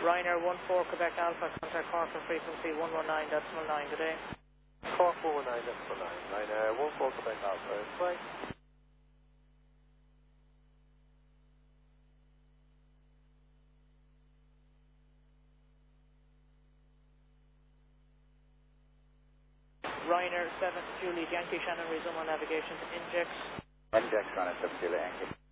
Ryanair 14 Quebec Alpha, contact Cork on frequency 119.9 today. Cork 119.9, Ryanair 14 Quebec Alpha, flight. Ryanair 7 Juliet Yankee, Shannon resume on navigation to Injects. Injects, Ryanair 7 Juliet Yankee.